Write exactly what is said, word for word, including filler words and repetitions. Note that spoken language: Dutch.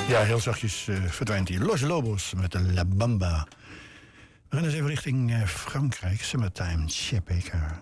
Ja, heel zachtjes uh, verdwijnt hij. Los Lobos met de La Bamba. We gaan eens even richting uh, Frankrijk. Summertime, Chet Baker.